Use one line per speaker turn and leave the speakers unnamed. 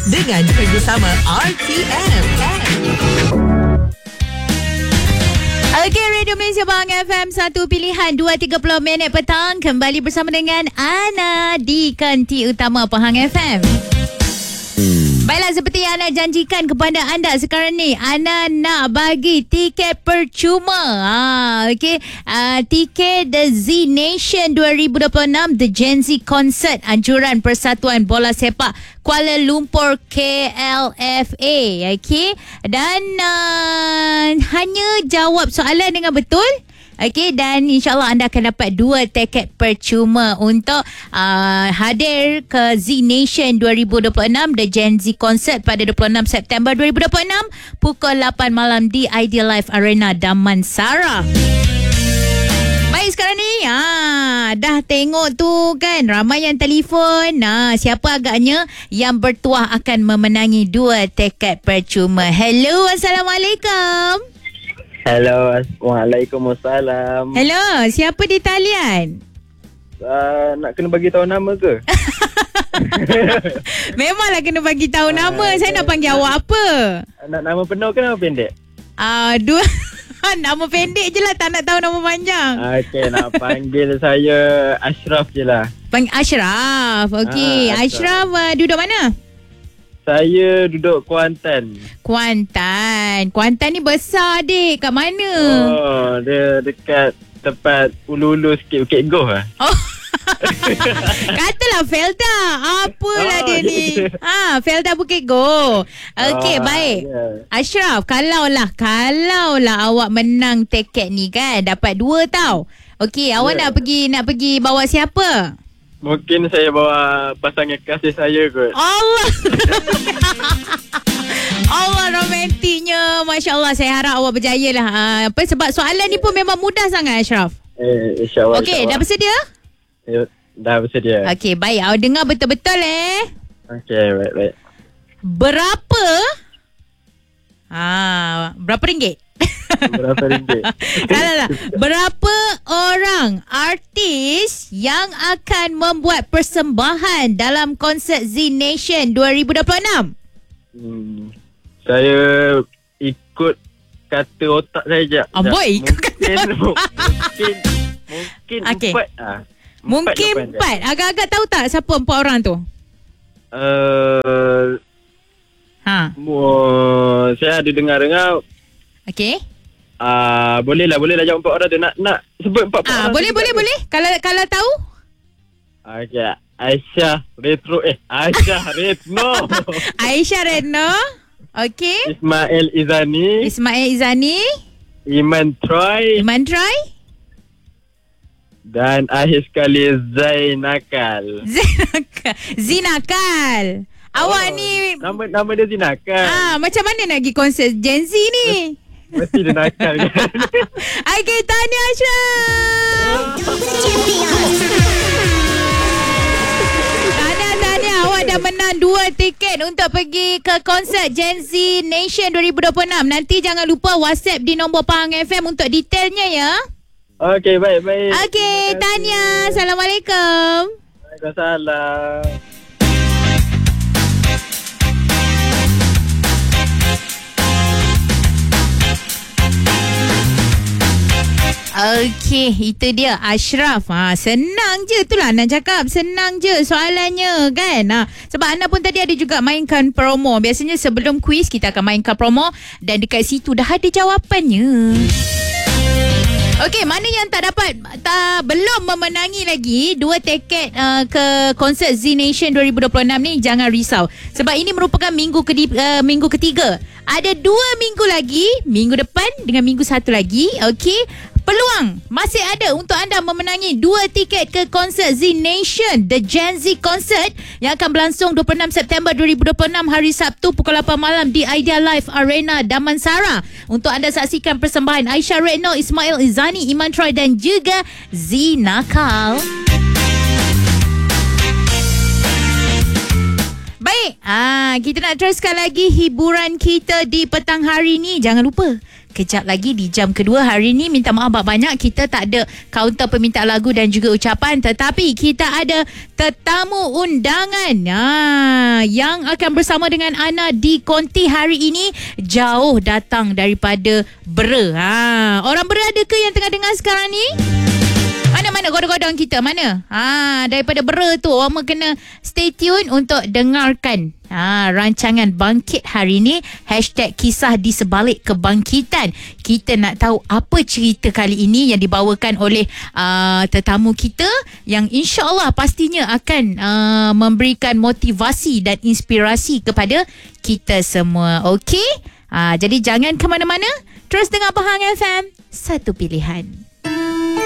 dengan Kerjasama RTM.
Okey, Radio Malaysia Bang FM 1 pilihan 2.30 minit petang. Kembali bersama dengan Ana di kanti utama Pahang FM. Baiklah, seperti yang Ana janjikan kepada anda sekarang ni, Ana nak bagi tiket percuma. Okey, tiket The Z Nation 2026 The Gen Z Concert Anjuran Persatuan Bola Sepak Kuala Lumpur KLFA. Okey, dan hanya jawab soalan dengan betul. Okey, dan insyaAllah anda akan dapat 2 tiket percuma untuk hadir ke Z Nation 2026 The Gen Z Concert pada 26 September 2026 pukul 8 malam di Ideal Life Arena Damansara. Baik, sekarang ni dah tengok tu kan, ramai yang telefon. Siapa agaknya yang bertuah akan memenangi 2 tiket percuma. Hello, Assalamualaikum.
Hello, Waalaikumsalam.
Hello, siapa di talian?
Nak kena bagi tahu nama ke?
Memanglah kena bagi tahu nama. Saya nak panggil awak apa?
Nak nama penuh ke nama pendek?
Dua. Nama pendek je lah, tak nak tahu nama panjang.
Okey, nak panggil saya Ashraf je lah.
Panggil Ashraf. Okey, Ashraf duduk mana?
Saya duduk Kuantan.
Kuantan ni besar, dik. Kat mana?
Oh, dia dekat tempat ulu-ulu sikit, Bukit Goh lah.
Oh. Katalah Felda. Apalah dia ni. Felda Bukit Goh. Okey, baik.
Yeah.
Ashraf, kalaulah awak menang tiket ni kan, dapat 2 tau. Okey, awak nak pergi bawa siapa?
Mungkin saya bawa pasangan kasih saya kot.
Allah. Allah, romantiknya. Masya Allah, saya harap awak berjaya lah. Sebab soalan ni pun memang mudah sangat, Ashraf.
InsyaAllah.
Okey, dah bersedia?
Ya, dah bersedia.
Okey, baik. Awak dengar betul-betul
Okey, baik.
Berapa ringgit?
Berapa ringgit?
Tak. Berapa orang artis yang akan membuat persembahan dalam konsert Z Nation 2026?
Saya ikut kata otak saya je.
Amboi,
Mungkin
okay.
4.
Mungkin 4. Agak-agak tahu tak siapa 4 orang tu?
Saya ada dengar.
Okey.
Bolehlah jawab 4 orang tu. Nak sebut 4 orang.
Boleh. Kalau tahu?
Okey. Aisyah Retno.
Aisyah Retno. Okey.
Ismail Izani. Iman Troy. Dan akhir sekali Zainakal.
Zinakal. Awak ni
nama dia Zinakal.
Macam mana nak pergi konsert Gen Z ni?
Mesti dia nakal kan.
Okay, tahniah Ashraf. Tahniah, awak dah menang 2 tiket untuk pergi ke konsert Gen Z Nation 2026. Nanti jangan lupa WhatsApp di nombor Pahang FM untuk detailnya ya.
Okey, baik.
Okey, tahniah. Assalamualaikum.
Waalaikumsalam.
Okey, itu dia Ashraf. Senang je, itulah nak cakap. Senang je soalannya kan. Sebab Ana pun tadi ada juga mainkan promo. Biasanya sebelum kuis kita akan mainkan promo dan dekat situ dah ada jawapannya. Okey, mana yang belum memenangi lagi 2 tiket ke konsert Z Nation 2026 ni, jangan risau. Sebab ini merupakan minggu ketiga. Ada 2 minggu lagi, minggu depan dengan minggu 1 lagi. Okey, peluang masih ada untuk anda memenangi 2 tiket ke konsert Z Nation The Gen Z Concert yang akan berlangsung 26 September 2026 hari Sabtu pukul 8 malam di Ideal Life Arena Damansara. Untuk anda saksikan persembahan Aisyah Retno, Ismail Izani, Iman Troy dan juga Zinakal. Baik, kita nak teruskan lagi hiburan kita di petang hari ni. Jangan lupa, kejap lagi di jam kedua hari ni, minta maaf banyak kita tak ada kaunter peminta lagu dan juga ucapan, tetapi kita ada tetamu undangan yang akan bersama dengan Ana di konti hari ini. Jauh datang daripada Bera. Orang Bera ada ke yang tengah dengar sekarang ni? Mana godong-godong kita? Mana? Daripada Bera tu, orang kena stay tune untuk dengarkan rancangan Bangkit hari ni. #kisah di sebalik kebangkitan. Kita nak tahu apa cerita kali ini yang dibawakan oleh tetamu kita, yang insya-Allah pastinya akan memberikan motivasi dan inspirasi kepada kita semua. Okey? Jadi jangan ke mana-mana. Terus dengar Pahang FM, satu pilihan.